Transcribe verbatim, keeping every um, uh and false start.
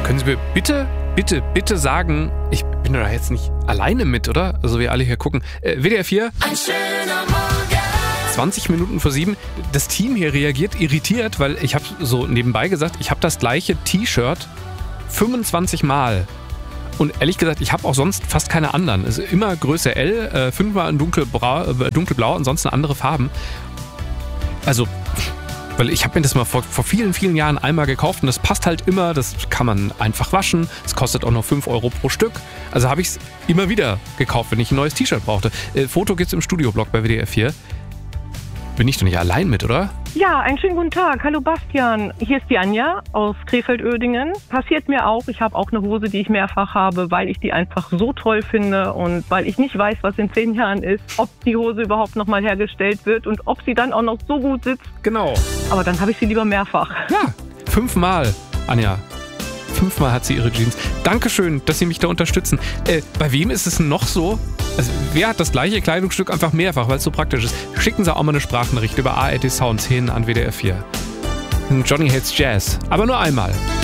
Können Sie mir bitte, bitte, bitte sagen, ich bin da jetzt nicht alleine mit, oder? Also wir alle hier gucken. Äh, W D R vier. Ein schöner Morgen. zwanzig Minuten vor sieben. Das Team hier reagiert irritiert, weil ich habe so nebenbei gesagt, ich habe das gleiche T-Shirt fünfundzwanzig Mal. Und ehrlich gesagt, ich habe auch sonst fast keine anderen. Es ist immer Größe L, äh, fünfmal in dunkelblau, äh, dunkelblau, ansonsten andere Farben. Also, weil ich habe mir das mal vor, vor vielen, vielen Jahren einmal gekauft und das passt halt immer, das kann man einfach waschen, es kostet auch noch fünf Euro pro Stück. Also habe ich es immer wieder gekauft, wenn ich ein neues T-Shirt brauchte. Äh, Foto gibt's im Studioblog bei W D R vier. Bin ich doch nicht allein mit, oder? Ja, einen schönen guten Tag. Hallo Bastian. Hier ist die Anja aus Krefeld-Uerdingen. Passiert mir auch. Ich habe auch eine Hose, die ich mehrfach habe, weil ich die einfach so toll finde und weil ich nicht weiß, was in zehn Jahren ist, ob die Hose überhaupt nochmal hergestellt wird und ob sie dann auch noch so gut sitzt. Genau. Aber dann habe ich sie lieber mehrfach. Ja, fünfmal, Anja. Fünfmal hat sie ihre Jeans. Dankeschön, dass Sie mich da unterstützen. Äh, bei wem ist es noch so? Also, wer hat das gleiche Kleidungsstück einfach mehrfach, weil es so praktisch ist? Schicken Sie auch mal eine Sprachnachricht über A R D Sounds hin an W D R vier. Johnny Hates Jazz. Aber nur einmal.